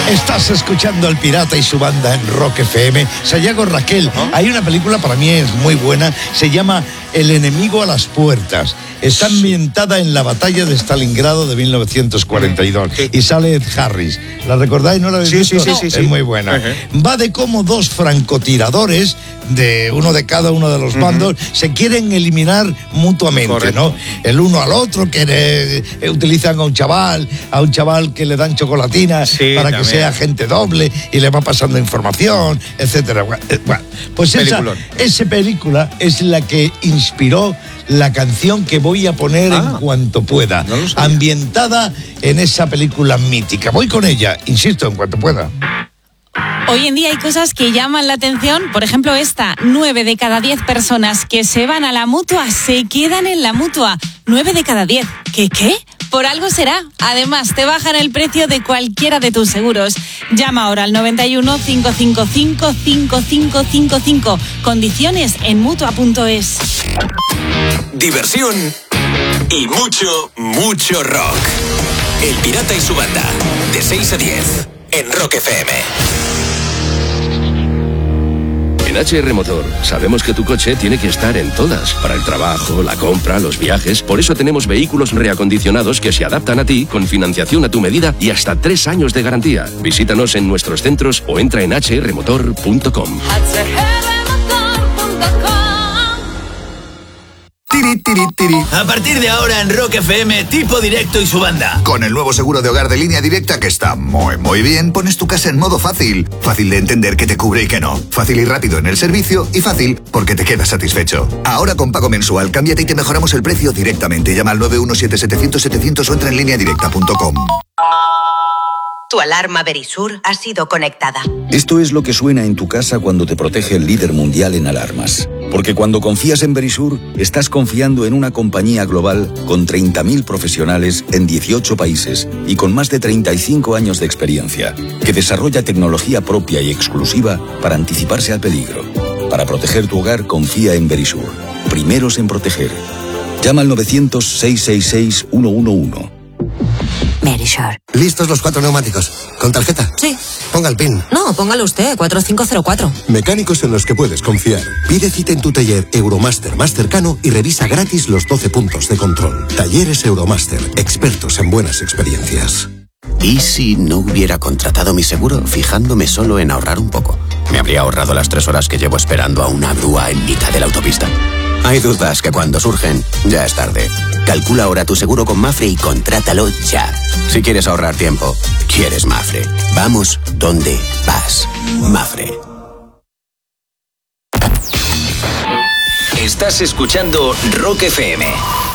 Estás escuchando El Pirata y su banda en Rock FM. Sayago Raquel, hay una película, para mí es muy buena, se llama El enemigo a las puertas. Está ambientada en la batalla de Stalingrado de 1942 y sale Ed Harris. ¿La recordáis? ¿No la habéis visto? Sí. Es muy buena. Va de cómo dos francotiradores, de uno de cada uno de los bandos, se quieren eliminar mutuamente, ¿no? El uno al otro, que utilizan a un chaval que le dan chocolatina para que sea agente doble y le va pasando información, etcétera. Bueno, pues esa película es la que inspiró la canción que voy a poner en cuanto pueda, ambientada en esa película mítica. Voy con ella, insisto, en cuanto pueda. Hoy en día hay cosas que llaman la atención, por ejemplo esta, 9 de cada 10 personas que se van a la Mutua se quedan en la Mutua. 9 de cada 10. ¿Qué? Por algo será. Además, te bajan el precio de cualquiera de tus seguros. Llama ahora al 91 555 5555. Condiciones en Mutua.es. Diversión y mucho rock. El Pirata y su banda, de 6 a 10, en Rock FM. En HR Motor sabemos que tu coche tiene que estar en todas, para el trabajo, la compra, los viajes. Por eso tenemos vehículos reacondicionados que se adaptan a ti con financiación a tu medida y hasta 3 años de garantía. Visítanos en nuestros centros o entra en hrmotor.com. A partir de ahora en Rock FM, Tipo Directo y su banda. Con el nuevo seguro de hogar de Línea Directa, que está muy bien, pones tu casa en modo fácil. Fácil de entender qué te cubre y qué no. Fácil y rápido en el servicio y fácil porque te quedas satisfecho. Ahora con pago mensual, cámbiate y te mejoramos el precio directamente. Llama al 917-700-700 o entra en lineadirecta.com. Tu alarma Verisur ha sido conectada. Esto es lo que suena en tu casa cuando te protege el líder mundial en alarmas. Porque cuando confías en Verisur, estás confiando en una compañía global con 30.000 profesionales en 18 países y con más de 35 años de experiencia, que desarrolla tecnología propia y exclusiva para anticiparse al peligro. Para proteger tu hogar, confía en Verisur. Primeros en proteger. Llama al 900-666-111. Verisur. ¿Listos los 4 neumáticos? ¿Con tarjeta? Sí. Ponga el PIN. No, póngalo usted, 4504. Mecánicos en los que puedes confiar. Pide cita en tu taller Euromaster más cercano y revisa gratis los 12 puntos de control. Talleres Euromaster, expertos en buenas experiencias. ¿Y si no hubiera contratado mi seguro fijándome solo en ahorrar un poco? ¿Me habría ahorrado las 3 horas que llevo esperando a una grúa en mitad de la autopista? Hay dudas que cuando surgen, ya es tarde. Calcula ahora tu seguro con Mafre y contrátalo ya. Si quieres ahorrar tiempo, quieres Mafre. Vamos donde vas. Mafre. Estás escuchando Rock FM.